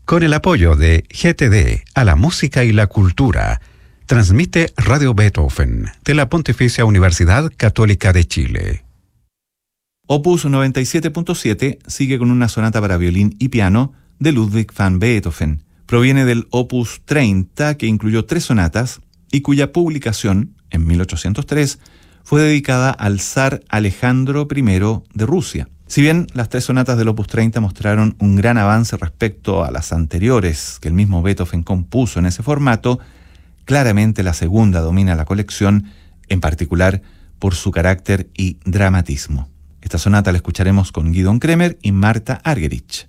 Con el apoyo de GTD a la música y la cultura, transmite Radio Beethoven de la Pontificia Universidad Católica de Chile. Opus 97.7 sigue con una sonata para violín y piano de Ludwig van Beethoven. Proviene del Opus 30, que incluyó 3 sonatas y cuya publicación, en 1803, fue dedicada al zar Alejandro I de Rusia. Si bien las 3 sonatas del Opus 30 mostraron un gran avance respecto a las anteriores que el mismo Beethoven compuso en ese formato, claramente la segunda domina la colección, en particular por su carácter y dramatismo. Esta sonata la escucharemos con Gidon Kremer y Marta Argerich.